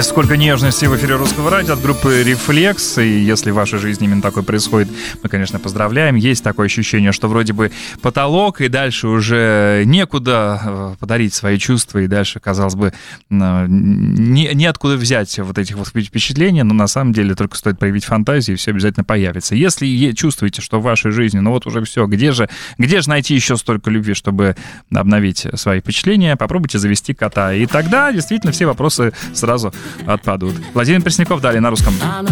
Сколько нежности в эфире Русского радио от группы «Рефлекс». И если в вашей жизни именно такое происходит, мы, конечно, поздравляем. Есть такое ощущение, что вроде бы потолок, и дальше уже некуда подарить свои чувства, и дальше, казалось бы, неоткуда взять вот этих вот впечатлений, но на самом деле только стоит проявить фантазию, и все обязательно появится. Если чувствуете, что в вашей жизни, ну вот уже все, где же найти еще столько любви, чтобы обновить свои впечатления, попробуйте завести кота. И тогда действительно все вопросы сразу отпадут. Владимир Пресняков, далее на русском.